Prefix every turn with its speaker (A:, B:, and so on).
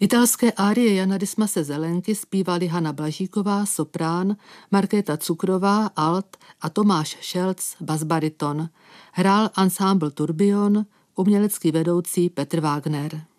A: Italské árie Jana Dismase Zelenky zpívali Hana Blažíková, soprán, Markéta Cukrová, alt a Tomáš Šelc, basbariton. Hrál ansámbl Turbion, umělecký vedoucí Petr Wagner.